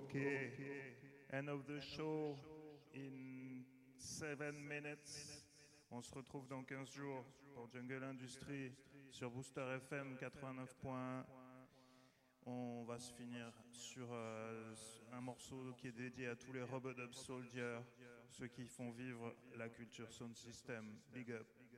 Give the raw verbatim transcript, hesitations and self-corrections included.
Okay. End of the show in seven minutes. On se retrouve dans quinze jours pour Jungle Industry sur Booster F M quatre-vingt-neuf point un. On va se finir sur euh, un morceau qui est dédié à tous les Rub-a-Dub Soldiers, ceux qui font vivre la culture Sound System. Big up.